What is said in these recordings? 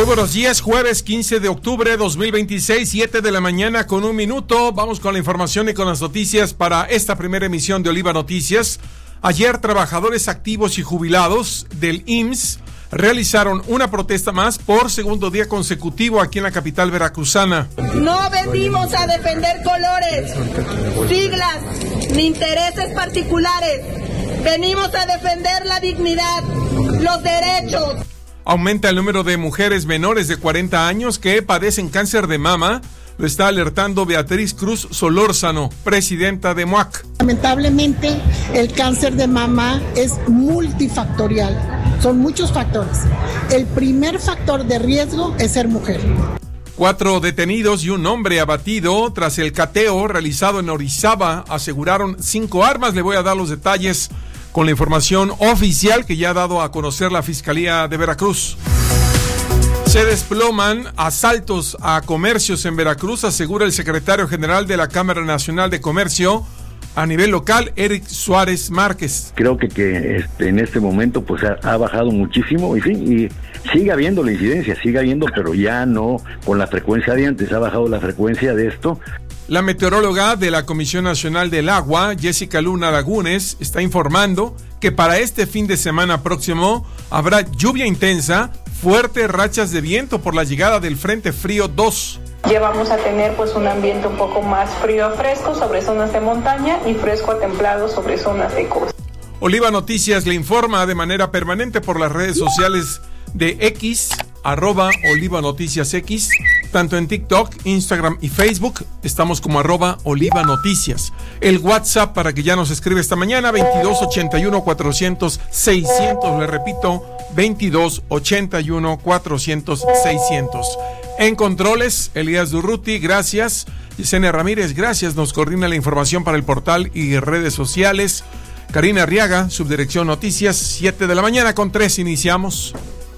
Muy buenos días, jueves 15 de octubre 2026, 7 de la mañana con 1 minuto. Vamos con la información y con las noticias para esta primera emisión de Oliva Noticias. Ayer, trabajadores activos y jubilados del IMSS realizaron una protesta más por segundo día consecutivo aquí en la capital veracruzana. No venimos a defender colores, siglas ni intereses particulares. Venimos a defender la dignidad, los derechos. Aumenta el número de mujeres menores de 40 años que padecen cáncer de mama. Lo está alertando Beatriz Cruz Solórzano, presidenta de MUAC. Lamentablemente, el cáncer de mama es multifactorial. Son muchos factores. El primer factor de riesgo es ser mujer. 4 detenidos y un hombre abatido tras el cateo realizado en Orizaba. Aseguraron 5 armas. Le voy a dar los detalles con la información oficial que ya ha dado a conocer la Fiscalía de Veracruz. Se desploman asaltos a comercios en Veracruz, asegura el secretario general de la Cámara Nacional de Comercio a nivel local, Eric Suárez Márquez. Creo que en este momento pues ha bajado muchísimo y sigue habiendo la incidencia, pero ya no con la frecuencia de antes, ha bajado la frecuencia de esto. La meteoróloga de la Comisión Nacional del Agua, Jessica Luna Lagunes, está informando que para este fin de semana próximo habrá lluvia intensa, fuertes rachas de viento por la llegada del Frente Frío 2. Ya vamos a tener pues un ambiente un poco más frío a fresco sobre zonas de montaña y fresco a templado sobre zonas de costa. Oliva Noticias le informa de manera permanente por las redes sociales de X, @Oliva Noticias X, tanto en TikTok, Instagram y Facebook. Estamos como @Oliva Noticias. El WhatsApp para que ya nos escribe esta mañana, 2281-400-600. Le repito, 2281-400-600. En controles, Elías Durruti, gracias. Yesenia Ramírez, gracias. Nos coordina la información para el portal y redes sociales. Karina Arriaga, subdirección Noticias, 7 de la mañana con 3. Iniciamos.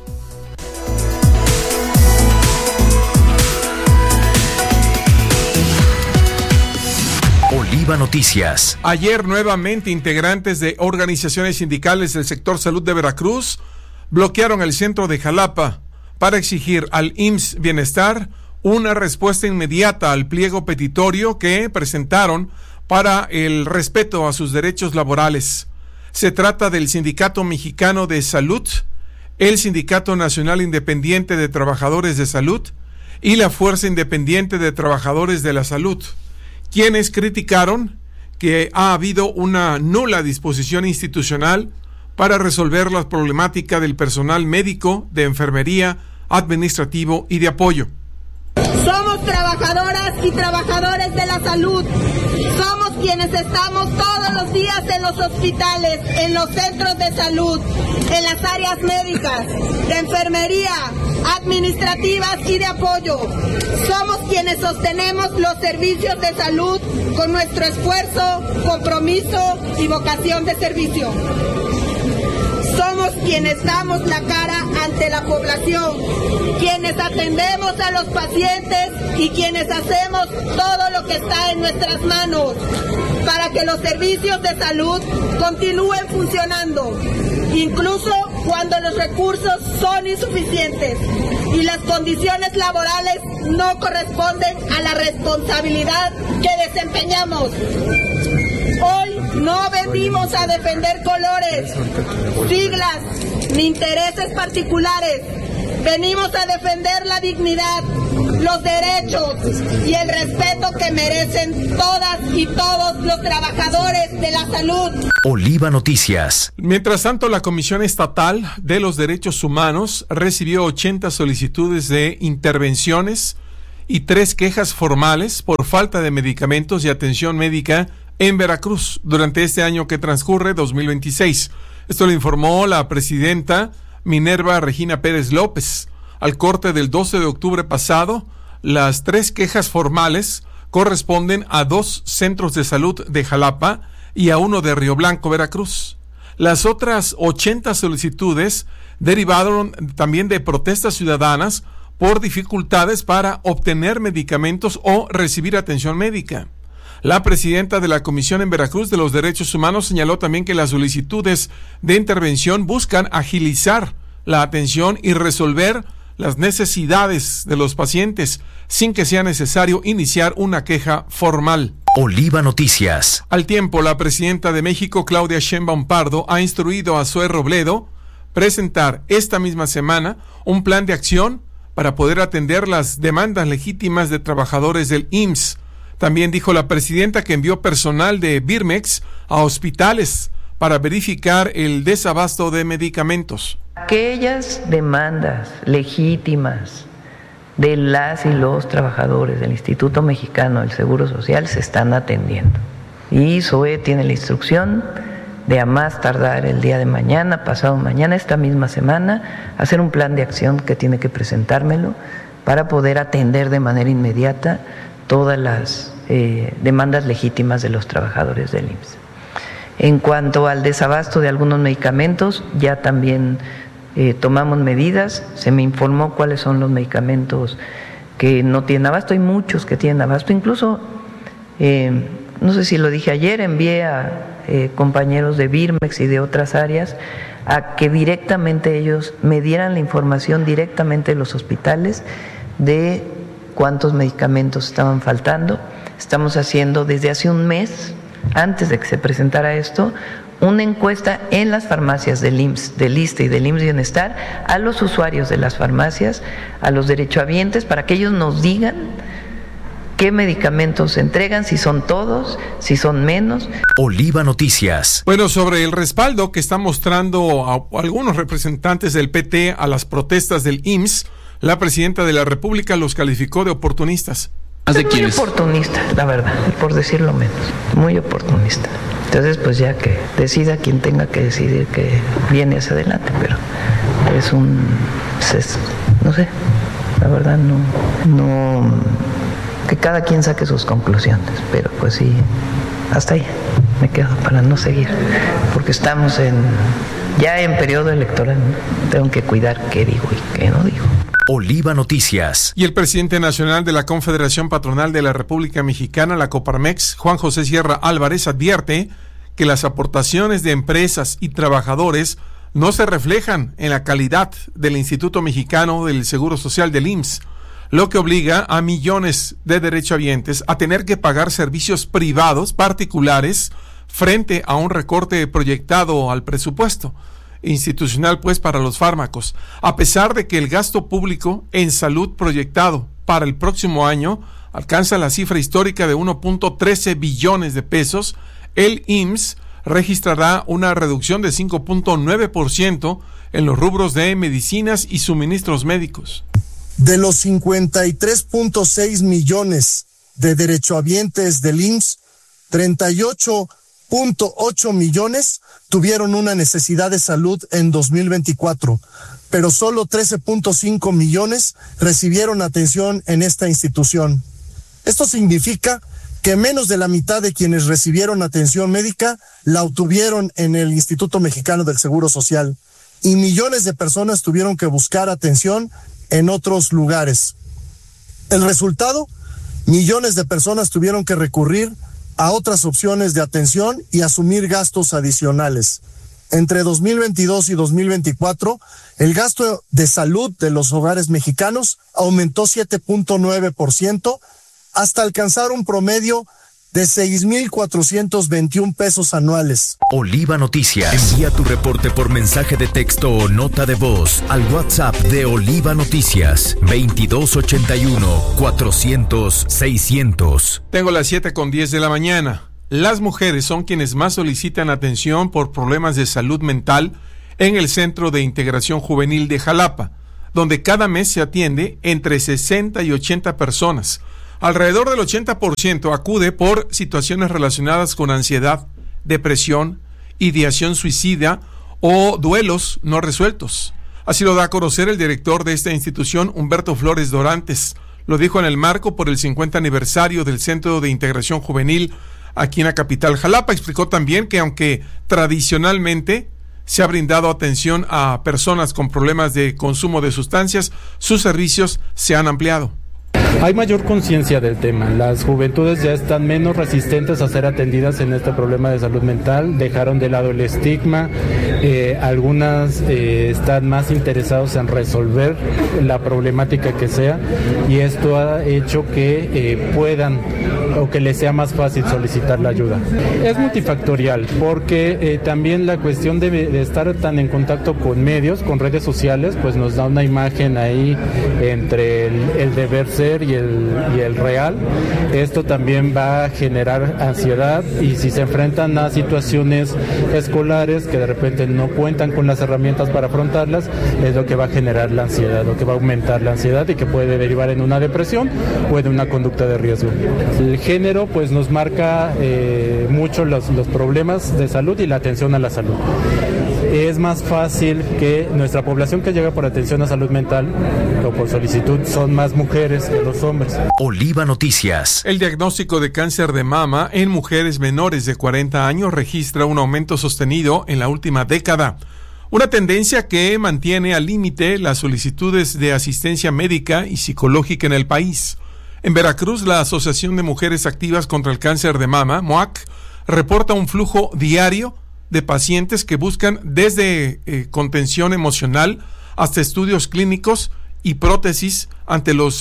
Oliva Noticias. Ayer nuevamente integrantes de organizaciones sindicales del sector salud de Veracruz bloquearon el centro de Jalapa para exigir al IMSS Bienestar una respuesta inmediata al pliego petitorio que presentaron para el respeto a sus derechos laborales. Se trata del Sindicato Mexicano de Salud, el Sindicato Nacional Independiente de Trabajadores de Salud y la Fuerza Independiente de Trabajadores de la Salud, quienes criticaron que ha habido una nula disposición institucional para resolver la problemática del personal médico, de enfermería, administrativo y de apoyo. Somos trabajadoras y trabajadores de la salud. Somos quienes estamos todos los días en los hospitales, en los centros de salud, en las áreas médicas, de enfermería, administrativas y de apoyo. Somos quienes sostenemos los servicios de salud con nuestro esfuerzo, compromiso y vocación de servicio. Somos quienes damos la cara ante la población, quienes atendemos a los pacientes y quienes hacemos todo lo que está en nuestras manos para que los servicios de salud continúen funcionando, incluso cuando los recursos son insuficientes y las condiciones laborales no corresponden a la responsabilidad que desempeñamos. Hoy no venimos a defender colores, siglas ni intereses particulares. Venimos a defender la dignidad, los derechos y el respeto que merecen todas y todos los trabajadores de la salud. Oliva Noticias. Mientras tanto, la Comisión Estatal de los Derechos Humanos recibió 80 solicitudes de intervenciones y 3 quejas formales por falta de medicamentos y atención médica en Veracruz durante este año que transcurre, 2026. Esto lo informó la presidenta Minerva Regina Pérez López. Al corte del 12 de octubre pasado, las 3 quejas formales corresponden a 2 centros de salud de Jalapa y a 1 de Río Blanco, Veracruz. Las otras 80 solicitudes derivaron también de protestas ciudadanas por dificultades para obtener medicamentos o recibir atención médica. La presidenta de la Comisión en Veracruz de los Derechos Humanos señaló también que las solicitudes de intervención buscan agilizar la atención y resolver las necesidades de los pacientes sin que sea necesario iniciar una queja formal. Oliva Noticias. Al tiempo, la presidenta de México, Claudia Sheinbaum Pardo, ha instruido a Zoe Robledo presentar esta misma semana un plan de acción para poder atender las demandas legítimas de trabajadores del IMSS. También dijo la presidenta que envió personal de Birmex a hospitales para verificar el desabasto de medicamentos. Aquellas demandas legítimas de las y los trabajadores del Instituto Mexicano del Seguro Social se están atendiendo. Y Zoe tiene la instrucción de a más tardar el día de mañana, pasado mañana, esta misma semana, hacer un plan de acción que tiene que presentármelo para poder atender de manera inmediata todas las demandas legítimas de los trabajadores del IMSS. En cuanto al desabasto de algunos medicamentos, ya también tomamos medidas, se me informó cuáles son los medicamentos que no tienen abasto, hay muchos que tienen abasto, incluso, no sé si lo dije ayer, envié a compañeros de Birmex y de otras áreas a que directamente ellos me dieran la información directamente de los hospitales de cuántos medicamentos estaban faltando. Estamos haciendo desde hace un mes, antes de que se presentara esto, una encuesta en las farmacias del IMSS, del ISSSTE y del IMSS Bienestar a los usuarios de las farmacias, a los derechohabientes, para que ellos nos digan qué medicamentos se entregan, si son todos, si son menos. Oliva Noticias. Bueno, sobre el respaldo que están mostrando a algunos representantes del PT a las protestas del IMSS, la presidenta de la República los calificó de oportunistas. Es muy oportunista, la verdad, por decirlo menos, muy oportunista. Entonces, pues ya que decida quien tenga que decidir que viene hacia adelante, pero es no sé, la verdad no, que cada quien saque sus conclusiones, pero pues sí, hasta ahí me quedo para no seguir, porque estamos ya en periodo electoral, ¿no? Tengo que cuidar qué digo y qué no digo. Oliva Noticias. Y el presidente nacional de la Confederación Patronal de la República Mexicana, la Coparmex, Juan José Sierra Álvarez, advierte que las aportaciones de empresas y trabajadores no se reflejan en la calidad del Instituto Mexicano del Seguro Social del IMSS, lo que obliga a millones de derechohabientes a tener que pagar servicios privados particulares frente a un recorte proyectado al presupuesto institucional, pues, para los fármacos. A pesar de que el gasto público en salud proyectado para el próximo año alcanza la cifra histórica de 1.13 billones de pesos, el IMSS registrará una reducción de 5.9% en los rubros de medicinas y suministros médicos. De los 53.6 millones de derechohabientes del IMSS, 38.8 millones tuvieron una necesidad de salud en 2024, pero solo 13.5 millones recibieron atención en esta institución. Esto significa que menos de la mitad de quienes recibieron atención médica la obtuvieron en el Instituto Mexicano del Seguro Social, y millones de personas tuvieron que buscar atención en otros lugares. El resultado, millones de personas tuvieron que recurrir a otras opciones de atención y asumir gastos adicionales. Entre 2022 y 2024, el gasto de salud de los hogares mexicanos aumentó 7.9% hasta alcanzar un promedio de 6,421 pesos anuales. Oliva Noticias. Envía tu reporte por mensaje de texto o nota de voz al WhatsApp de Oliva Noticias 2281-400-600. Tengo las 7:10 de la mañana. Las mujeres son quienes más solicitan atención por problemas de salud mental en el Centro de Integración Juvenil de Jalapa, donde cada mes se atiende entre 60 y 80 personas. Alrededor del 80% acude por situaciones relacionadas con ansiedad, depresión, ideación suicida o duelos no resueltos. Así lo da a conocer el director de esta institución, Humberto Flores Dorantes. Lo dijo en el marco por el 50 aniversario del Centro de Integración Juvenil aquí en la capital Jalapa. Explicó también que aunque tradicionalmente se ha brindado atención a personas con problemas de consumo de sustancias, sus servicios se han ampliado. Hay mayor conciencia del tema. Las juventudes ya están menos resistentes a ser atendidas en este problema de salud mental. Dejaron de lado el estigma Algunas están más interesados en resolver la problemática que sea, y esto ha hecho que puedan o que les sea más fácil solicitar la ayuda. Es multifactorial porque también la cuestión de estar tan en contacto con medios, con redes sociales, pues nos da una imagen ahí entre el deber ser y el real. Esto también va a generar ansiedad, y si se enfrentan a situaciones escolares que de repente no cuentan con las herramientas para afrontarlas, es lo que va a generar la ansiedad, lo que va a aumentar la ansiedad y que puede derivar en una depresión o en una conducta de riesgo. El género pues nos marca mucho los problemas de salud y la atención a la salud. Es más fácil que nuestra población que llega por atención a salud mental o por solicitud son más mujeres que los hombres. Oliva Noticias. El diagnóstico de cáncer de mama en mujeres menores de 40 años registra un aumento sostenido en la última década. Una tendencia que mantiene al límite las solicitudes de asistencia médica y psicológica en el país. En Veracruz, la Asociación de Mujeres Activas contra el Cáncer de Mama, MUAC, reporta un flujo diario de pacientes que buscan desde contención emocional hasta estudios clínicos y prótesis ante los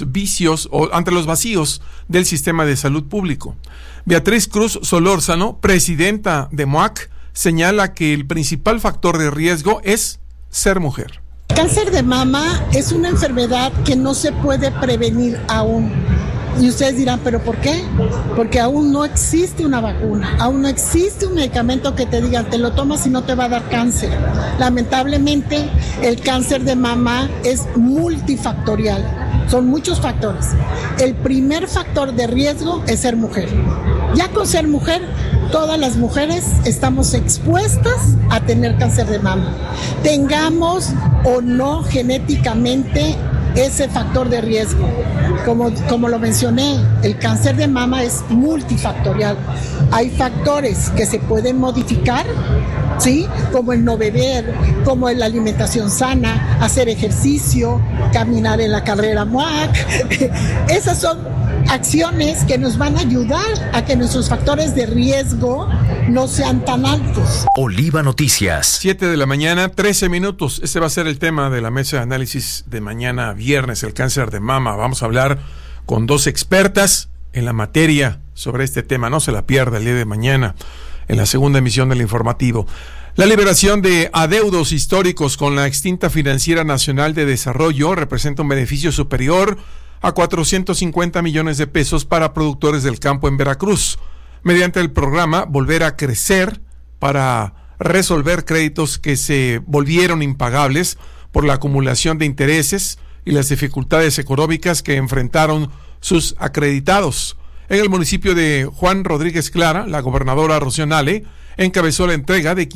vacíos del sistema de salud público. Beatriz Cruz Solórzano, presidenta de MUAC, señala que el principal factor de riesgo es ser mujer. Cáncer de mama es una enfermedad que no se puede prevenir aún. Y ustedes dirán, ¿pero por qué? Porque aún no existe una vacuna, aún no existe un medicamento que te diga, te lo tomas y no te va a dar cáncer. Lamentablemente, el cáncer de mama es multifactorial, son muchos factores. El primer factor de riesgo es ser mujer. Ya con ser mujer, todas las mujeres estamos expuestas a tener cáncer de mama. Tengamos o no genéticamente ese factor de riesgo. Como lo mencioné, el cáncer de mama es multifactorial. Hay factores que se pueden modificar, ¿sí? Como el no beber, como la alimentación sana, hacer ejercicio, caminar en la carrera MUAC. Esas son acciones que nos van a ayudar a que nuestros factores de riesgo no sean tan altos. Oliva Noticias. 7 de la mañana, 13 minutos. Este va a ser el tema de la mesa de análisis de mañana viernes, el cáncer de mama. Vamos a hablar con dos expertas en la materia sobre este tema. No se la pierda el día de mañana en la segunda emisión del informativo. La liberación de adeudos históricos con la extinta Financiera Nacional de Desarrollo representa un beneficio superior a 450 millones de pesos para productores del campo en Veracruz, mediante el programa Volver a Crecer, para resolver créditos que se volvieron impagables por la acumulación de intereses y las dificultades económicas que enfrentaron sus acreditados. En el municipio de Juan Rodríguez Clara, la gobernadora Rocío Nale encabezó la entrega de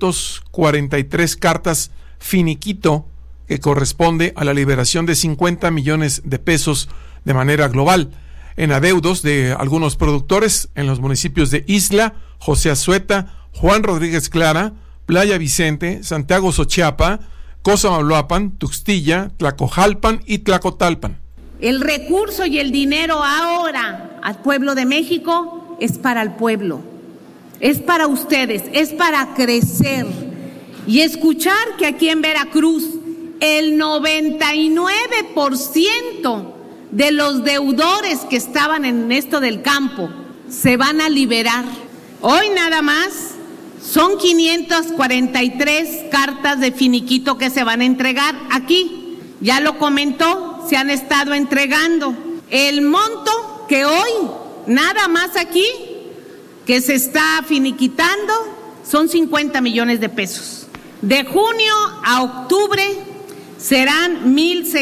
543 cartas finiquito, que corresponde a la liberación de 50 millones de pesos de manera global en adeudos de algunos productores en los municipios de Isla, José Azueta, Juan Rodríguez Clara, Playa Vicente, Santiago Xochiapa, Cosamaloapan, Tuxtilla, Tlacojalpan y Tlacotalpan. El recurso y el dinero ahora al pueblo de México es para el pueblo, es para ustedes, es para crecer y escuchar que aquí en Veracruz el 99% de los deudores que estaban en esto del campo se van a liberar. Hoy nada más son 543 cartas de finiquito que se van a entregar aquí. Ya lo comentó, se han estado entregando. El monto que hoy, nada más aquí, que se está finiquitando, son 50 millones de pesos. De junio a octubre serán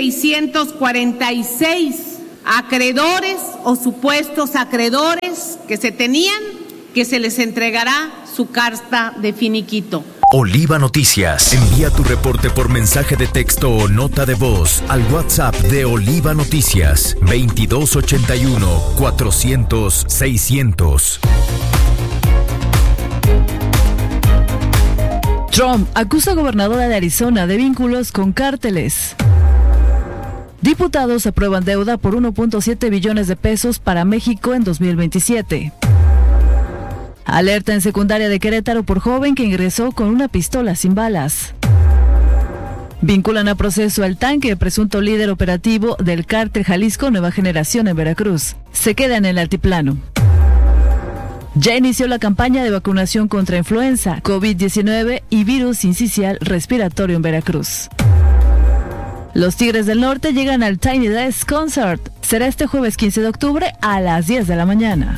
1,646 acreedores o supuestos acreedores que se tenían, que se les entregará su carta de finiquito. Oliva Noticias. Envía tu reporte por mensaje de texto o nota de voz al WhatsApp de Oliva Noticias 2281-400-600. Trump acusa a gobernadora de Arizona de vínculos con cárteles. Diputados aprueban deuda por 1.7 billones de pesos para México en 2027. Alerta en secundaria de Querétaro por joven que ingresó con una pistola sin balas. Vinculan a proceso al tanque, presunto líder operativo del cártel Jalisco Nueva Generación en Veracruz. Se queda en el altiplano. Ya inició la campaña de vacunación contra influenza, COVID-19 y virus sincicial respiratorio en Veracruz. Los Tigres del Norte llegan al Tiny Desk Concert. Será este jueves 15 de octubre a las 10 de la mañana.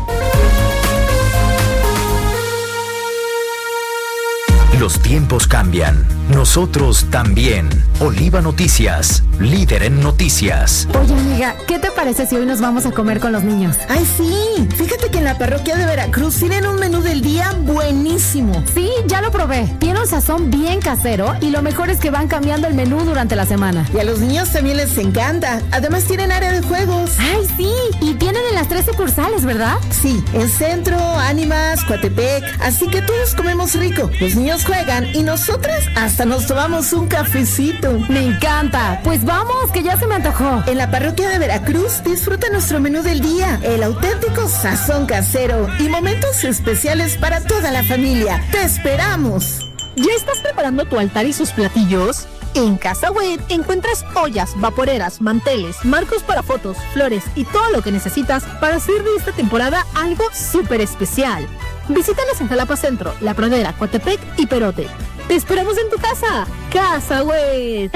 Los tiempos cambian. Nosotros también. Oliva Noticias, líder en noticias. Oye, amiga, ¿qué te parece si hoy nos vamos a comer con los niños? ¡Ay, sí! Fíjate que en la parroquia de Veracruz tienen un menú del día buenísimo. Sí, ya lo probé. Tiene un sazón bien casero y lo mejor es que van cambiando el menú durante la semana. Y a los niños también les encanta. Además tienen área de juegos. ¡Ay, sí! Y tienen en las 3 sucursales, ¿verdad? Sí, en Centro, Ánimas, Coatepec. Así que todos comemos rico. Los niños juegan y nosotras hasta nos tomamos un cafecito. ¡Me encanta! Pues vamos, que ya se me antojó. En la parroquia de Veracruz disfruta nuestro menú del día, el auténtico sazón casero y momentos especiales para toda la familia. ¡Te esperamos! ¿Ya estás preparando tu altar y sus platillos? En Casa Wet encuentras ollas, vaporeras, manteles, marcos para fotos, flores y todo lo que necesitas para hacer de esta temporada algo súper especial. Visítanos en Jalapa Centro, La Pradera, Coatepec y Perote. ¡Te esperamos en tu casa! ¡Casa Wet!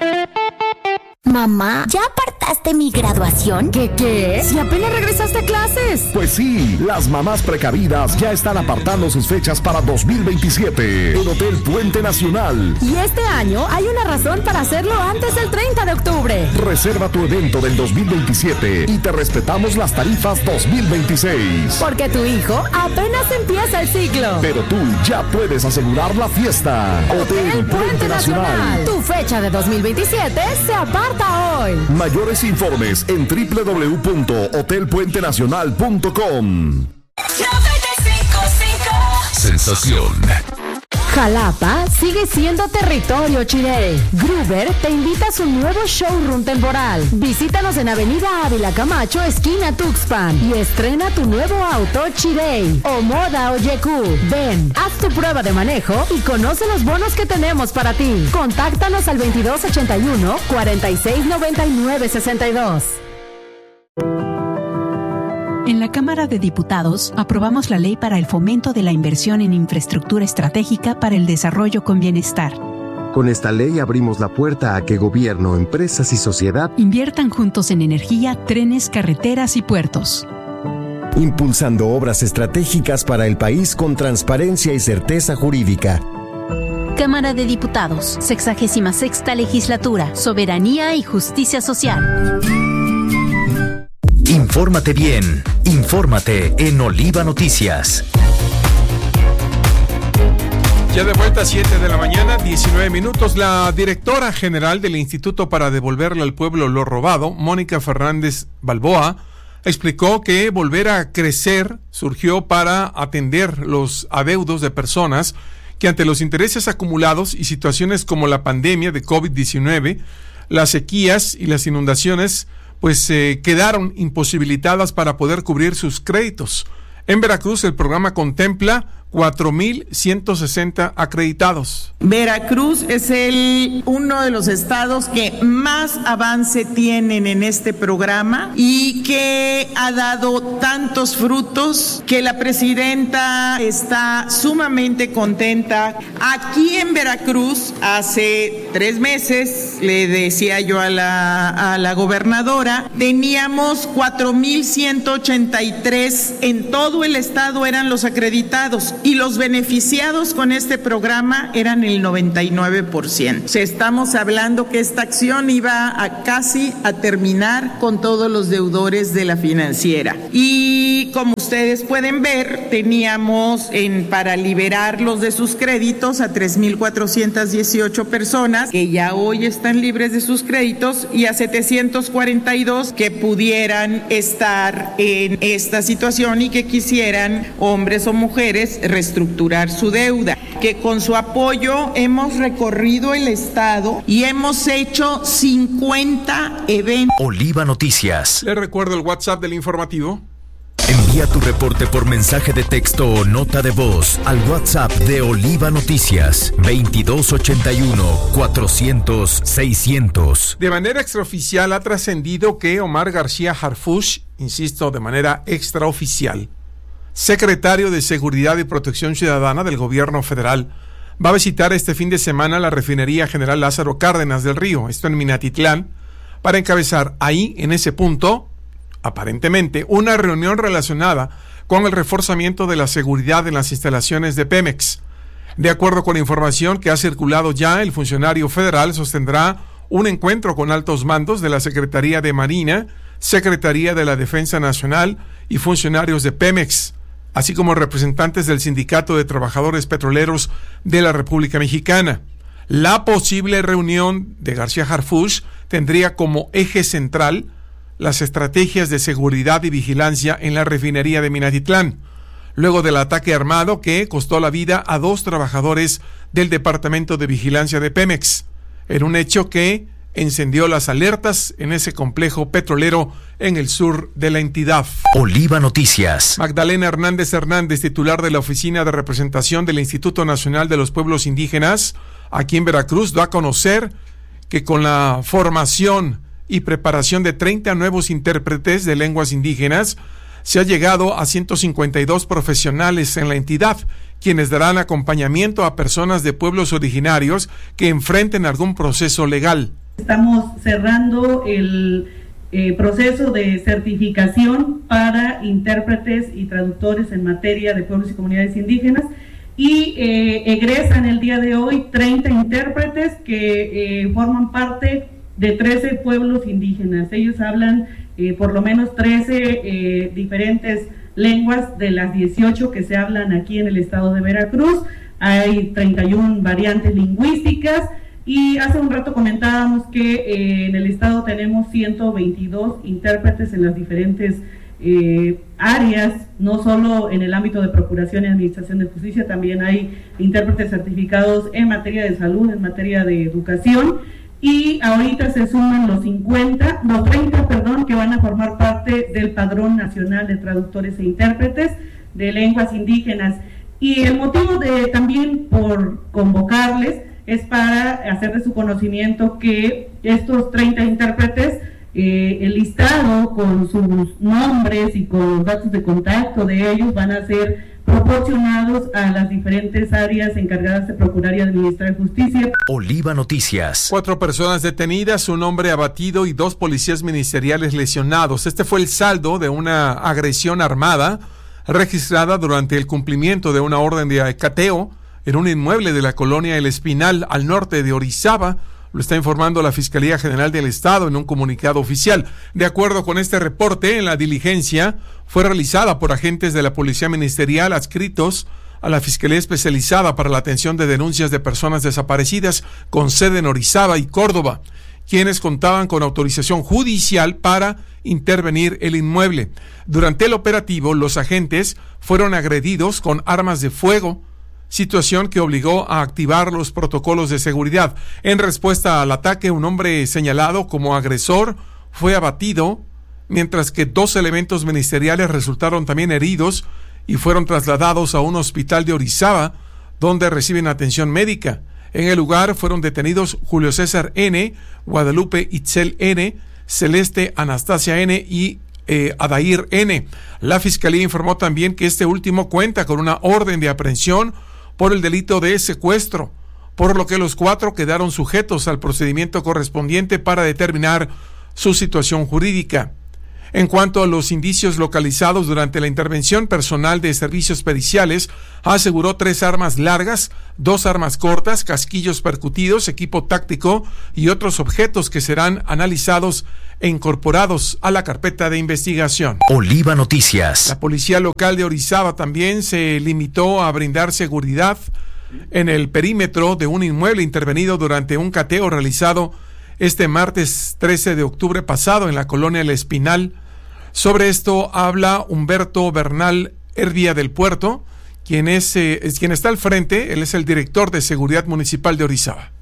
Mamá, ¿ya apartaste mi graduación? ¿Qué? Si apenas regresaste a clases. Pues sí, las mamás precavidas ya están apartando sus fechas para 2027 en Hotel Puente Nacional. Y este año hay una razón para hacerlo antes del 30 de octubre. Reserva tu evento del 2027 y te respetamos las tarifas 2026. Porque tu hijo apenas empieza el ciclo. Pero tú ya puedes asegurar la fiesta. Hotel Puente Nacional. Tu fecha de 2027 se aparta hoy. Mayores informes en www.hotelpuentenacional.com. Sensación. Jalapa sigue siendo territorio Chirey. Gruber te invita a su nuevo showroom temporal. Visítanos en Avenida Ávila Camacho, esquina Tuxpan, y estrena tu nuevo auto Chirey o Moda o Yeku. Ven, haz tu prueba de manejo y conoce los bonos que tenemos para ti. Contáctanos al 2281 4699 62. En la Cámara de Diputados aprobamos la ley para el fomento de la inversión en infraestructura estratégica para el desarrollo con bienestar. Con esta ley abrimos la puerta a que gobierno, empresas y sociedad inviertan juntos en energía, trenes, carreteras y puertos. Impulsando obras estratégicas para el país con transparencia y certeza jurídica. Cámara de Diputados, 66ª Legislatura, Soberanía y Justicia Social. Infórmate bien, infórmate en Oliva Noticias. Ya de vuelta a 7 de la mañana, 19 minutos. La directora general del Instituto para Devolverle al Pueblo lo Robado, Mónica Fernández Balboa, explicó que volver a crecer surgió para atender los adeudos de personas que ante los intereses acumulados y situaciones como la pandemia de COVID-19, las sequías y las inundaciones, pues quedaron imposibilitadas para poder cubrir sus créditos. En Veracruz el programa contempla 4,160 acreditados. Veracruz es uno de los estados que más avance tienen en este programa y que ha dado tantos frutos que la presidenta está sumamente contenta. Aquí en Veracruz, hace 3 meses, le decía yo a la gobernadora, teníamos 4,183 en todo el estado eran los acreditados. Y los beneficiados con este programa eran el 99%. O sea, estamos hablando que esta acción iba a casi a terminar con todos los deudores de la financiera. Y como ustedes pueden ver, teníamos para liberarlos de sus créditos a 3,418 personas que ya hoy están libres de sus créditos y a 742 que pudieran estar en esta situación y que quisieran, hombres o mujeres, reestructurar su deuda, que con su apoyo hemos recorrido el estado y hemos hecho 50 eventos. Oliva Noticias. Les recuerdo el WhatsApp del informativo. Envía tu reporte por mensaje de texto o nota de voz al WhatsApp de Oliva Noticias 2281-400-600. De manera extraoficial ha trascendido que Omar García Harfuch, insisto, de manera extraoficial, secretario de Seguridad y Protección Ciudadana del Gobierno Federal, va a visitar este fin de semana la refinería General Lázaro Cárdenas del Río, esto en Minatitlán, para encabezar ahí, en ese punto, aparentemente, una reunión relacionada con el reforzamiento de la seguridad en las instalaciones de Pemex. De acuerdo con la información que ha circulado ya, el funcionario federal sostendrá un encuentro con altos mandos de la Secretaría de Marina, Secretaría de la Defensa Nacional y funcionarios de Pemex, así como representantes del Sindicato de Trabajadores Petroleros de la República Mexicana. La posible reunión de García Harfuch tendría como eje central las estrategias de seguridad y vigilancia en la refinería de Minatitlán, luego del ataque armado que costó la vida a 2 trabajadores del Departamento de Vigilancia de Pemex, en un hecho que encendió las alertas en ese complejo petrolero en el sur de la entidad. Oliva Noticias. Magdalena Hernández Hernández, titular de la Oficina de Representación del Instituto Nacional de los Pueblos Indígenas, aquí en Veracruz, da a conocer que con la formación y preparación de 30 nuevos intérpretes de lenguas indígenas, se ha llegado a 152 profesionales en la entidad, quienes darán acompañamiento a personas de pueblos originarios que enfrenten algún proceso legal. Estamos cerrando el proceso de certificación para intérpretes y traductores en materia de pueblos y comunidades indígenas y egresan el día de hoy 30 intérpretes que forman parte de 13 pueblos indígenas. Ellos hablan por lo menos 13 diferentes lenguas de las 18 que se hablan aquí en el estado de Veracruz. Hay 31 variantes lingüísticas. Y hace un rato comentábamos que en el estado tenemos 122 intérpretes en las diferentes áreas, no solo en el ámbito de procuración y administración de justicia, también hay intérpretes certificados en materia de salud, en materia de educación, y ahorita se suman los 30, que van a formar parte del Padrón Nacional de Traductores e Intérpretes de Lenguas Indígenas. Y el motivo de también por convocarles es para hacer de su conocimiento que estos 30 intérpretes, el listado con sus nombres y con los datos de contacto de ellos van a ser proporcionados a las diferentes áreas encargadas de procurar y administrar justicia. Oliva Noticias. 4 personas detenidas, un hombre abatido y 2 policías ministeriales lesionados. Este fue el saldo de una agresión armada registrada durante el cumplimiento de una orden de cateo en un inmueble de la colonia El Espinal, al norte de Orizaba. Lo está informando la Fiscalía General del Estado en un comunicado oficial. De acuerdo con este reporte, la diligencia fue realizada por agentes de la Policía Ministerial adscritos a la Fiscalía Especializada para la Atención de Denuncias de Personas Desaparecidas, con sede en Orizaba y Córdoba, quienes contaban con autorización judicial para intervenir el inmueble. Durante el operativo, los agentes fueron agredidos con armas de fuego, situación que obligó a activar los protocolos de seguridad. En respuesta al ataque, un hombre señalado como agresor fue abatido, mientras que 2 elementos ministeriales resultaron también heridos y fueron trasladados a un hospital de Orizaba, donde reciben atención médica. En el lugar fueron detenidos Julio César N., Guadalupe Itzel N., Celeste Anastasia N. y Adair N. La Fiscalía informó también que este último cuenta con una orden de aprehensión por el delito de secuestro, por lo que los 4 quedaron sujetos al procedimiento correspondiente para determinar su situación jurídica. En cuanto a los indicios localizados durante la intervención, personal de servicios periciales aseguró 3 armas largas, 2 armas cortas, casquillos percutidos, equipo táctico y otros objetos que serán analizados e incorporados a la carpeta de investigación. Oliva Noticias. La policía local de Orizaba también se limitó a brindar seguridad en el perímetro de un inmueble intervenido durante un cateo realizado este martes 13 de octubre pasado en la colonia El Espinal. Sobre esto habla Humberto Bernal Hervía del Puerto, quien está al frente. Él es el director de Seguridad Municipal de Orizaba.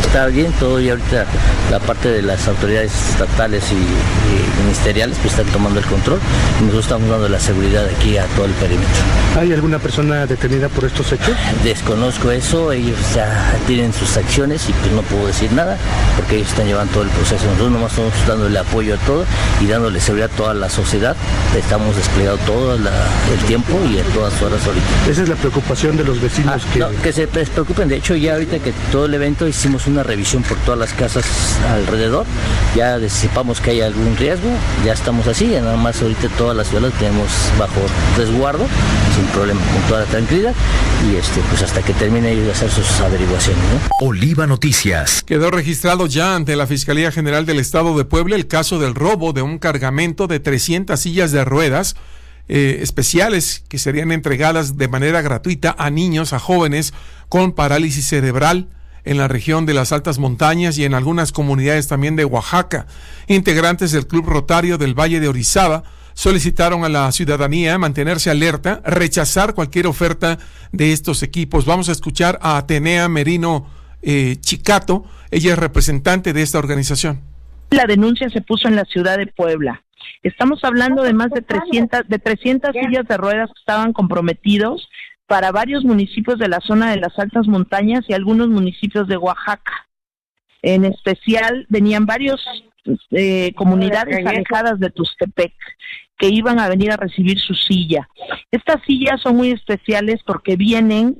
está bien todo, y ahorita la parte de las autoridades estatales y ministeriales pues están tomando el control, y nosotros estamos dando la seguridad aquí a todo el perímetro. ¿Hay alguna persona detenida por estos hechos? Desconozco eso, ellos ya tienen sus acciones y pues no puedo decir nada porque ellos están llevando todo el proceso. Nosotros nomás estamos dándole apoyo a todo y dándole seguridad a toda la sociedad. Estamos desplegando todo el tiempo y a todas horas ahorita. Esa es la preocupación de los vecinos que se preocupen. De hecho, ya ahorita que todo el evento hicimos una revisión por todas las casas alrededor, ya sepamos que hay algún riesgo, ya estamos así, ya nada más ahorita todas las ciudades tenemos bajo resguardo, sin problema, con toda la tranquilidad, y pues hasta que termine ellos de hacer sus averiguaciones, ¿no? Oliva Noticias. Quedó registrado ya ante la Fiscalía General del Estado de Puebla el caso del robo de un cargamento de 300 sillas de ruedas especiales que serían entregadas de manera gratuita a niños, a jóvenes con parálisis cerebral en la región de las altas montañas y en algunas comunidades también de Oaxaca. Integrantes del Club Rotario del Valle de Orizaba solicitaron a la ciudadanía mantenerse alerta, rechazar cualquier oferta de estos equipos. Vamos a escuchar a Atenea Merino Chicato, ella es representante de esta organización. La denuncia se puso en la ciudad de Puebla. Estamos hablando de más de 300 sillas de ruedas que estaban comprometidos para varios municipios de la zona de las altas montañas y algunos municipios de Oaxaca. En especial venían varios comunidades alejadas de Tuxtepec que iban a venir a recibir su silla. Estas sillas son muy especiales porque vienen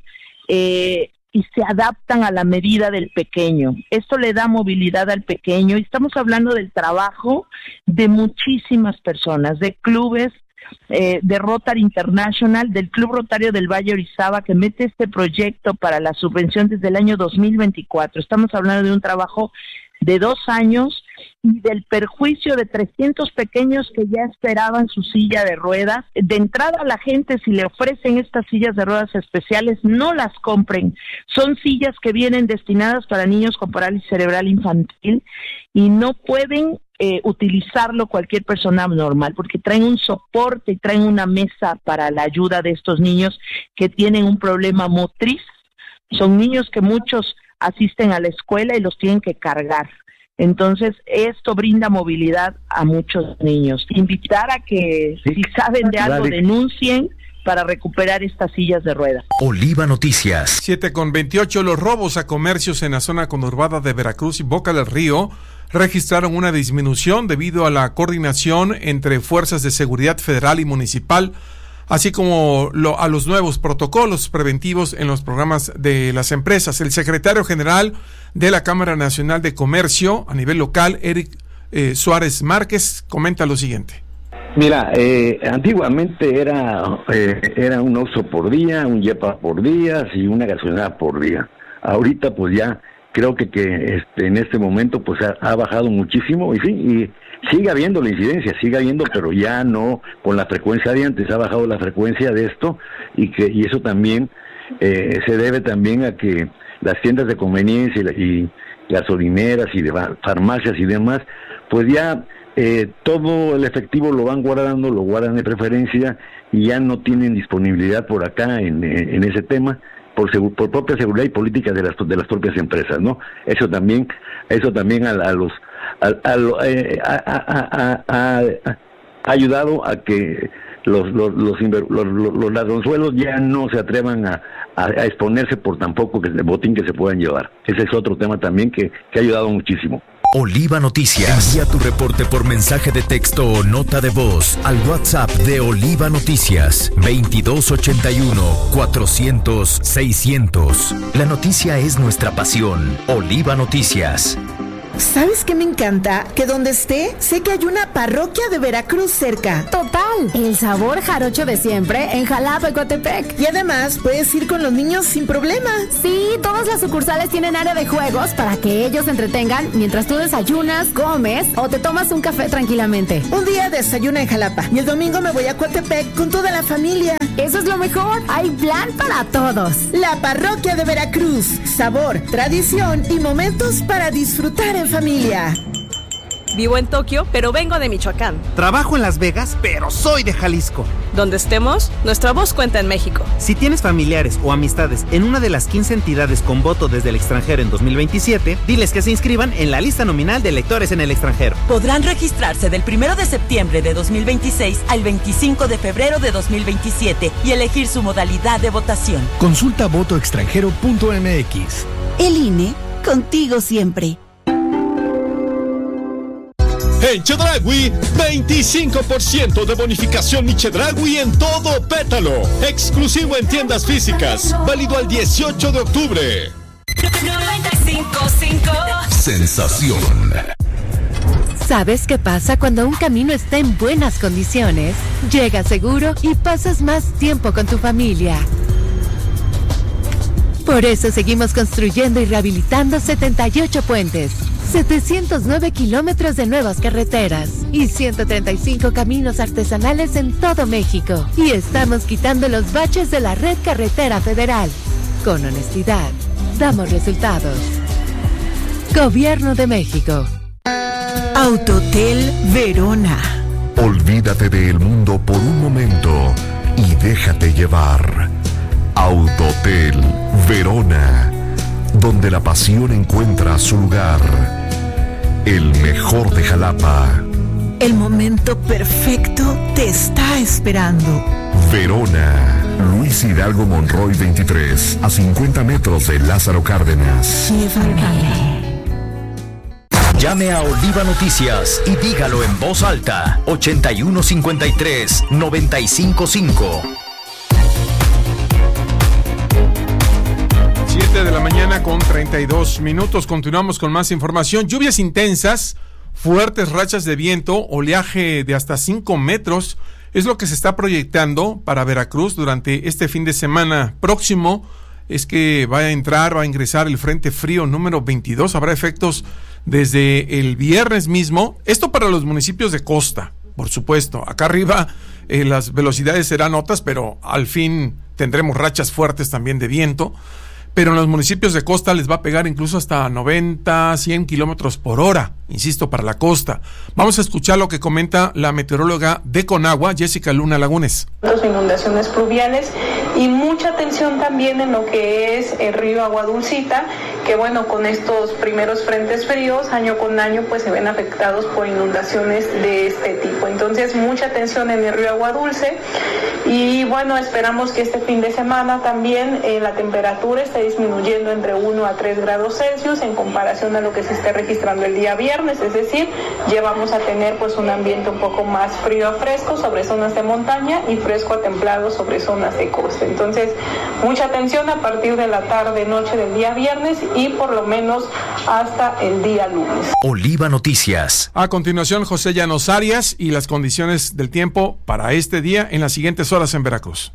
y se adaptan a la medida del pequeño. Esto le da movilidad al pequeño y estamos hablando del trabajo de muchísimas personas, de clubes, de Rotary International, del Club Rotario del Valle Orizaba, que mete este proyecto para la subvención desde el año 2024. Estamos hablando de un trabajo de 2 años y del perjuicio de 300 pequeños que ya esperaban su silla de ruedas. De entrada, a la gente, si le ofrecen estas sillas de ruedas especiales, no las compren. Son sillas que vienen destinadas para niños con parálisis cerebral infantil y no pueden utilizarlo cualquier persona normal, porque traen un soporte y traen una mesa para la ayuda de estos niños que tienen un problema motriz. Son niños que muchos asisten a la escuela y los tienen que cargar. Entonces, esto brinda movilidad a muchos niños. Invitar a que, si saben de algo, denuncien para recuperar estas sillas de ruedas. Oliva Noticias. 7:28, los robos a comercios en la zona conurbada de Veracruz y Boca del Río registraron una disminución debido a la coordinación entre fuerzas de seguridad federal y municipal, así como a los nuevos protocolos preventivos en los programas de las empresas. El secretario general de la Cámara Nacional de Comercio a nivel local, Eric Suárez Márquez, comenta lo siguiente. Mira, antiguamente era un Oxxo por día, un Yepa por día y una gasolinera por día. Ahorita pues ya creo que en este momento pues ha bajado muchísimo y sí, y sigue habiendo la incidencia, pero ya no con la frecuencia de antes. Ha bajado la frecuencia de esto y eso también se debe también a que las tiendas de conveniencia y gasolineras y de farmacias y demás, pues ya todo el efectivo lo guardan de preferencia y ya no tienen disponibilidad por acá en ese tema por propia seguridad y política de las propias empresas, ¿no? Eso también ha ayudado a que los ladronzuelos ya no se atrevan a exponerse por tan poco el botín que se puedan llevar. Ese es otro tema también que ha ayudado muchísimo. Oliva Noticias. Envía tu reporte por mensaje de texto o nota de voz al WhatsApp de Oliva Noticias 2281-400-600. La noticia es nuestra pasión. Oliva Noticias. ¿Sabes qué me encanta? Que donde esté, sé que hay una parroquia de Veracruz cerca. Total, el sabor jarocho de siempre en Jalapa, Ecatepec. Y además, puedes ir con los niños sin problema. Sí, todas las sucursales tienen área de juegos para que ellos se entretengan mientras tú desayunas, comes o te tomas un café tranquilamente. Un día desayuna en Jalapa y el domingo me voy a Ecatepec con toda la familia. Eso es lo mejor, hay plan para todos. La parroquia de Veracruz, sabor, tradición y momentos para disfrutar en familia. Vivo en Tokio, pero vengo de Michoacán. Trabajo en Las Vegas, pero soy de Jalisco. Donde estemos, nuestra voz cuenta en México. Si tienes familiares o amistades en una de las 15 entidades con voto desde el extranjero en 2027, diles que se inscriban en la lista nominal de electores en el extranjero. Podrán registrarse del 1 de septiembre de 2026 al 25 de febrero de 2027 y elegir su modalidad de votación. Consulta votoextranjero.mx. El INE, contigo siempre. En Chedraui, 25% de bonificación mi Chedraui en todo Pétalo. Exclusivo en tiendas físicas. Válido al 18 de octubre. 95.5 Sensación. ¿Sabes qué pasa cuando un camino está en buenas condiciones? Llegas seguro y pasas más tiempo con tu familia. Por eso seguimos construyendo y rehabilitando 78 puentes, 709 kilómetros de nuevas carreteras y 135 caminos artesanales en todo México. Y estamos quitando los baches de la red carretera federal. Con honestidad, damos resultados. Gobierno de México. Autotel Verona. Olvídate del mundo por un momento y déjate llevar. Autotel Verona, donde la pasión encuentra su lugar. El mejor de Jalapa. El momento perfecto te está esperando. Verona, Luis Hidalgo Monroy 23, a 50 metros de Lázaro Cárdenas. Llévame. Llame a Oliva Noticias y dígalo en voz alta. 8153-955. 7 de la mañana con 32 minutos. Continuamos con más información. Lluvias intensas, fuertes rachas de viento, oleaje de hasta 5 metros. Es lo que se está proyectando para Veracruz durante este fin de semana próximo. Es que va a ingresar el Frente Frío número 22. Habrá efectos desde el viernes mismo. Esto para los municipios de costa, por supuesto. Acá arriba las velocidades serán otras, pero al fin tendremos rachas fuertes también de viento. Pero en los municipios de costa les va a pegar incluso hasta 90, 100 kilómetros por hora, insisto, para la costa. Vamos a escuchar lo que comenta la meteoróloga de Conagua, Jessica Luna Lagunes. Inundaciones pluviales y mucha atención también en lo que es el río Agua Dulcita, que bueno, con estos primeros frentes fríos, año con año, pues se ven afectados por inundaciones de este tipo. Entonces, mucha atención en el río Agua Dulce y bueno, esperamos que este fin de semana también la temperatura esté disminuyendo entre 1 a 3 grados Celsius en comparación a lo que se esté registrando el día viernes, es decir, ya vamos a tener pues un ambiente un poco más frío a fresco sobre zonas de montaña y fresco a templado sobre zonas de costa. Entonces, mucha atención a partir de la tarde, noche del día viernes y por lo menos hasta el día lunes. Oliva Noticias. A continuación, José Llanos Arias y las condiciones del tiempo para este día en las siguientes horas en Veracruz.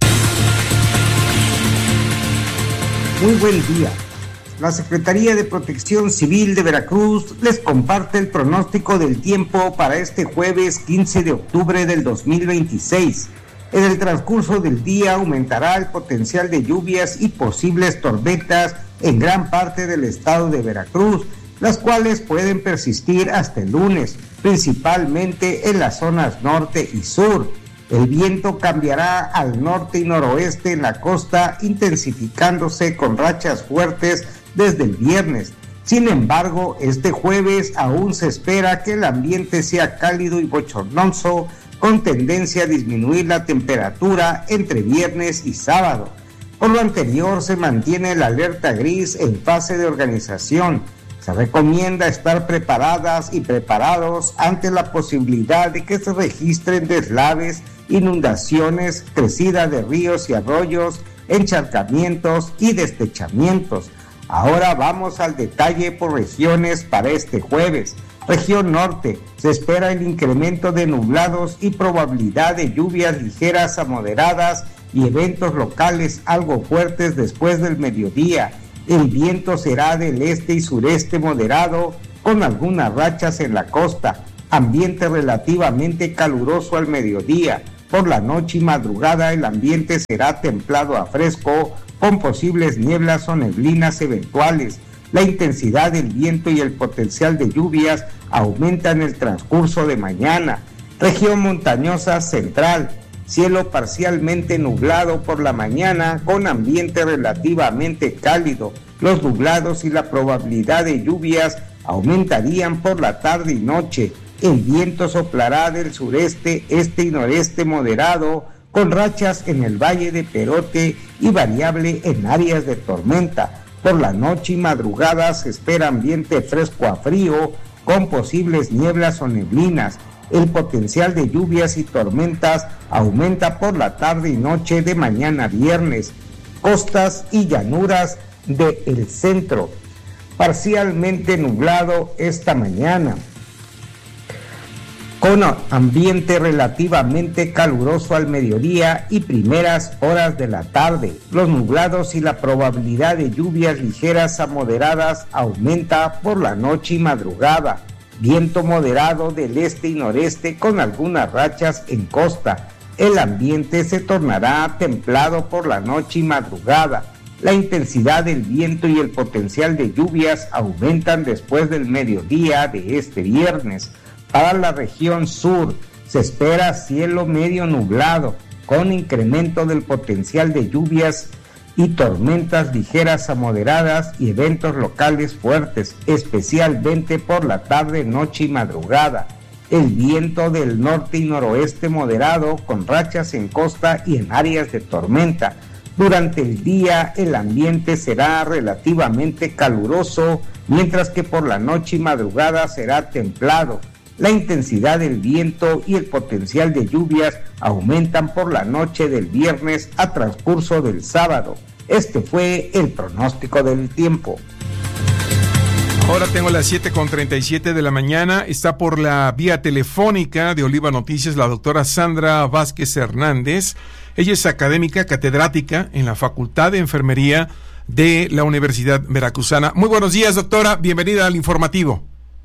Muy buen día. La Secretaría de Protección Civil de Veracruz les comparte el pronóstico del tiempo para este jueves 15 de octubre del 2026. En el transcurso del día aumentará el potencial de lluvias y posibles tormentas en gran parte del estado de Veracruz, las cuales pueden persistir hasta el lunes, principalmente en las zonas norte y sur. El viento cambiará al norte y noroeste en la costa, intensificándose con rachas fuertes desde el viernes. Sin embargo, este jueves aún se espera que el ambiente sea cálido y bochornoso, con tendencia a disminuir la temperatura entre viernes y sábado. Por lo anterior, se mantiene la alerta gris en fase de organización. Se recomienda estar preparadas y preparados ante la posibilidad de que se registren deslaves, inundaciones, crecida de ríos y arroyos, encharcamientos y destechamientos. Ahora vamos al detalle por regiones para este jueves. Región norte, se espera el incremento de nublados y probabilidad de lluvias ligeras a moderadas y eventos locales algo fuertes después del mediodía. El viento será del este y sureste moderado, con algunas rachas en la costa. Ambiente relativamente caluroso al mediodía. Por la noche y madrugada el ambiente será templado a fresco, con posibles nieblas o neblinas eventuales. La intensidad del viento y el potencial de lluvias aumentan en el transcurso de mañana. Región montañosa central, cielo parcialmente nublado por la mañana con ambiente relativamente cálido. Los nublados y la probabilidad de lluvias aumentarían por la tarde y noche. El viento soplará del sureste, este y noreste moderado, con rachas en el Valle de Perote y variable en áreas de tormenta. Por la noche y madrugada se espera ambiente fresco a frío, con posibles nieblas o neblinas. El potencial de lluvias y tormentas aumenta por la tarde y noche de mañana viernes. Costas y llanuras del centro, parcialmente nublado esta mañana, con ambiente relativamente caluroso al mediodía y primeras horas de la tarde. Los nublados y la probabilidad de lluvias ligeras a moderadas aumenta por la noche y madrugada. Viento moderado del este y noreste con algunas rachas en costa. El ambiente se tornará templado por la noche y madrugada. La intensidad del viento y el potencial de lluvias aumentan después del mediodía de este viernes. Para la región sur se espera cielo medio nublado, con incremento del potencial de lluvias y tormentas ligeras a moderadas y eventos locales fuertes, especialmente por la tarde, noche y madrugada. El viento del norte y noroeste moderado, con rachas en costa y en áreas de tormenta. Durante el día el ambiente será relativamente caluroso, mientras que por la noche y madrugada será templado. La intensidad del viento y el potencial de lluvias aumentan por la noche del viernes a transcurso del sábado. Este fue el pronóstico del tiempo. Ahora tengo las 7:37 de la mañana. Está por la vía telefónica de Oliva Noticias la doctora Sandra Vázquez Hernández. Ella es académica catedrática en la Facultad de Enfermería de la Universidad Veracruzana. Muy buenos días, doctora. Bienvenida al informativo.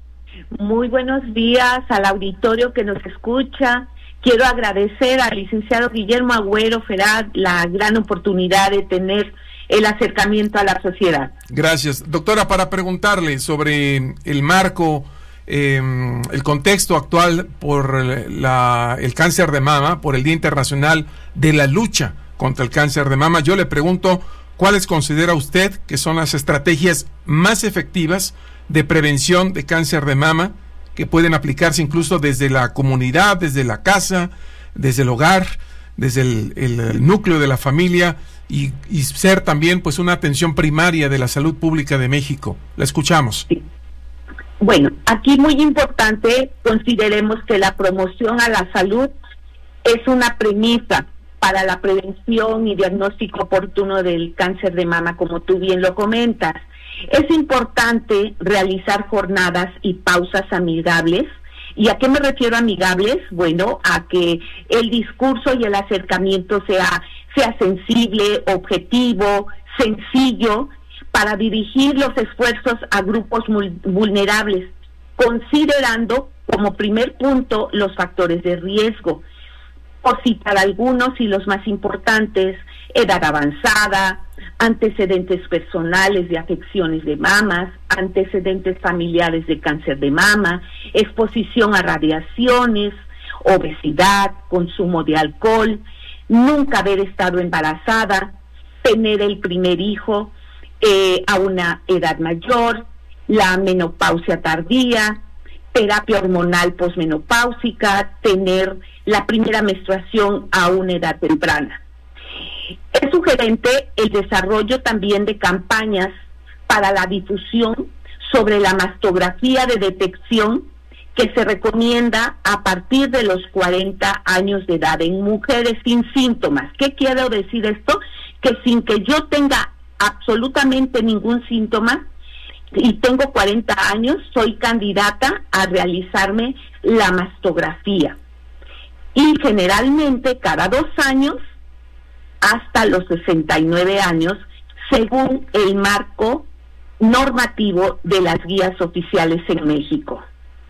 Muy buenos días al auditorio que nos escucha. Quiero agradecer al licenciado Guillermo Agüero Ferat la gran oportunidad de tener el acercamiento a la sociedad. Gracias. Doctora, para preguntarle sobre el marco, el contexto actual por el cáncer de mama, por el Día Internacional de la Lucha contra el Cáncer de Mama, yo le pregunto, ¿cuáles considera usted que son las estrategias más efectivas de prevención de cáncer de mama que pueden aplicarse incluso desde la comunidad, desde la casa, desde el hogar, desde el núcleo de la familia y ser también pues una atención primaria de la salud pública de México? La escuchamos. Sí. Bueno, aquí muy importante, consideremos que la promoción a la salud es una premisa para la prevención y diagnóstico oportuno del cáncer de mama, como tú bien lo comentas. Es importante realizar jornadas y pausas amigables. ¿Y a qué me refiero amigables? Bueno, a que el discurso y el acercamiento sea sensible, objetivo, sencillo, para dirigir los esfuerzos a grupos vulnerables, considerando como primer punto los factores de riesgo. Por citar algunos y los más importantes: edad avanzada, antecedentes personales de afecciones de mamas, antecedentes familiares de cáncer de mama, exposición a radiaciones, obesidad, consumo de alcohol, nunca haber estado embarazada, tener el primer hijo a una edad mayor, la menopausia tardía, terapia hormonal posmenopáusica, tener la primera menstruación a una edad temprana. Es sugerente el desarrollo también de campañas para la difusión sobre la mastografía de detección que se recomienda a partir de los 40 años de edad en mujeres sin síntomas. ¿Qué quiero decir esto? Que sin que yo tenga absolutamente ningún síntoma y tengo 40 años, soy candidata a realizarme la mastografía. Y generalmente cada 2 años hasta los 69 años, según el marco normativo de las guías oficiales en México.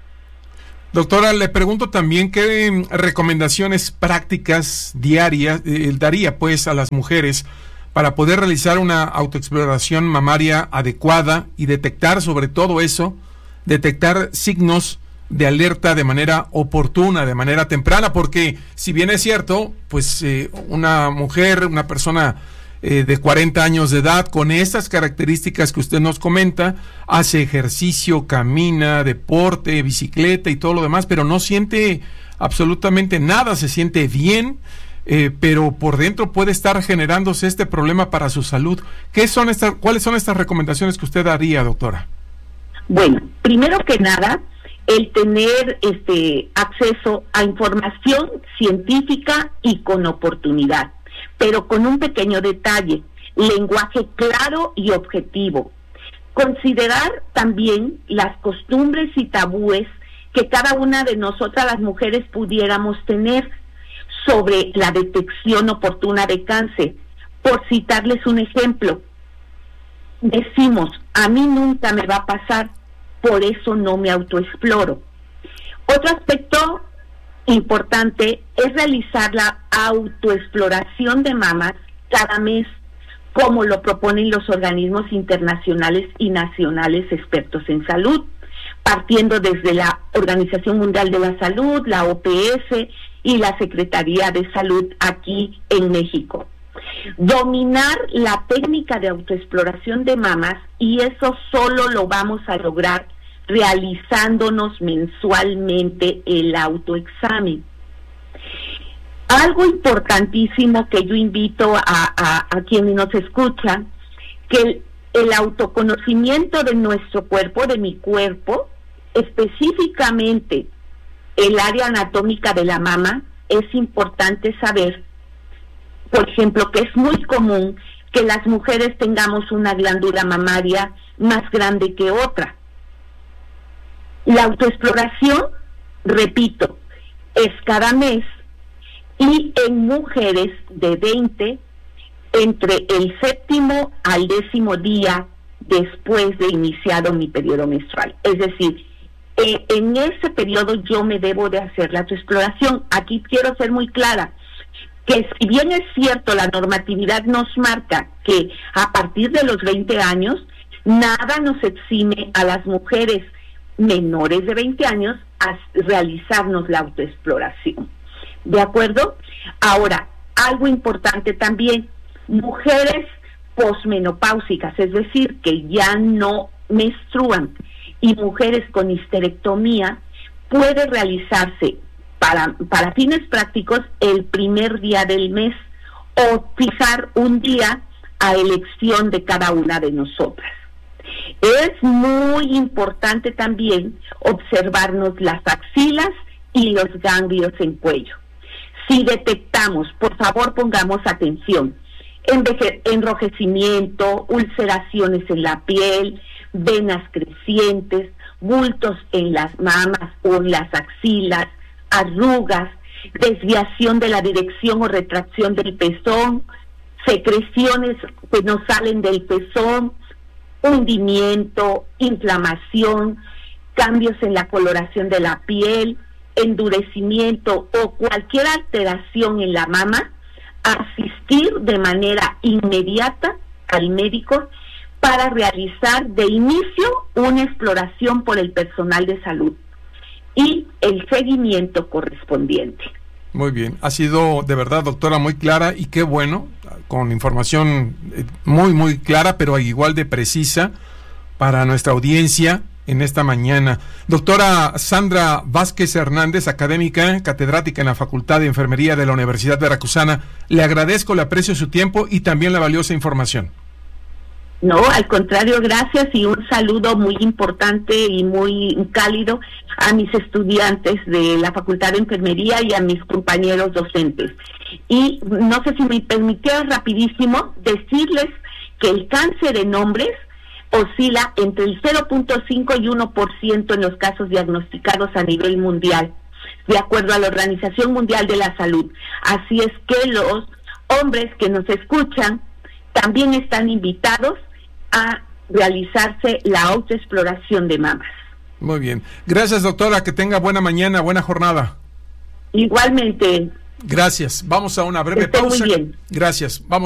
Doctora, le pregunto también qué recomendaciones prácticas diarias daría pues a las mujeres para poder realizar una autoexploración mamaria adecuada y detectar sobre todo eso, detectar signos de alerta de manera oportuna, de manera temprana, porque si bien es cierto, pues una mujer, una persona de 40 años de edad, con estas características que usted nos comenta, hace ejercicio, camina, deporte, bicicleta y todo lo demás, pero no siente absolutamente nada, se siente bien, pero por dentro puede estar generándose este problema para su salud. ¿Cuáles son estas recomendaciones que usted daría, doctora? Bueno, primero que nada, el tener acceso a información científica y con oportunidad, pero con un pequeño detalle: lenguaje claro y objetivo. Considerar también las costumbres y tabúes que cada una de nosotras las mujeres pudiéramos tener sobre la detección oportuna de cáncer. Por citarles un ejemplo, decimos: a mí nunca me va a pasar, por eso no me autoexploro. Otro aspecto importante es realizar la autoexploración de mamas cada mes, como lo proponen los organismos internacionales y nacionales expertos en salud, partiendo desde la Organización Mundial de la Salud, la OPS y la Secretaría de Salud aquí en México. Dominar la técnica de autoexploración de mamas, y eso solo lo vamos a lograr realizándonos mensualmente el autoexamen. Algo importantísimo que yo invito a quienes nos escuchan, que el autoconocimiento de nuestro cuerpo, de mi cuerpo, específicamente el área anatómica de la mama, es importante saber, por ejemplo, que es muy común que las mujeres tengamos una glándula mamaria más grande que otra. La autoexploración, repito, es cada mes, y en mujeres de 20, entre el 7º al 10º día después de iniciado mi periodo menstrual. Es decir, en ese periodo yo me debo de hacer la autoexploración. Aquí quiero ser muy clara, que si bien es cierto, la normatividad nos marca que a partir de los 20 años, nada nos exime a las mujeres menores de 20 años a realizarnos la autoexploración. ¿De acuerdo? Ahora, algo importante también: mujeres posmenopáusicas, es decir, que ya no menstruan, y mujeres con histerectomía, puede realizarse para fines prácticos el primer día del mes, o fijar un día a elección de cada una de nosotras. Es muy importante también observarnos las axilas y los ganglios en cuello. Si detectamos, por favor pongamos atención, enrojecimiento, ulceraciones en la piel, venas crecientes, bultos en las mamas o en las axilas, arrugas, desviación de la dirección o retracción del pezón, secreciones que no salen del pezón, hundimiento, inflamación, cambios en la coloración de la piel, endurecimiento o cualquier alteración en la mama, asistir de manera inmediata al médico para realizar de inicio una exploración por el personal de salud y el seguimiento correspondiente. Muy bien, ha sido de verdad, doctora, muy clara, y qué bueno, con información muy clara, pero igual de precisa para nuestra audiencia en esta mañana. Doctora Sandra Vázquez Hernández, académica, catedrática en la Facultad de Enfermería de la Universidad Veracruzana, le agradezco, le aprecio su tiempo y también la valiosa información. No, al contrario, gracias, y un saludo muy importante y muy cálido a mis estudiantes de la Facultad de Enfermería y a mis compañeros docentes. Y no sé si me permitieras rapidísimo decirles que el cáncer en hombres oscila entre el 0.5 y 1% en los casos diagnosticados a nivel mundial, de acuerdo a la Organización Mundial de la Salud. Así es que los hombres que nos escuchan también están invitados a realizarse la autoexploración de mamas. Muy bien. Gracias, doctora. Que tenga buena mañana, buena jornada. Igualmente. Gracias. Vamos a una breve pausa. Muy bien. Gracias. Vamos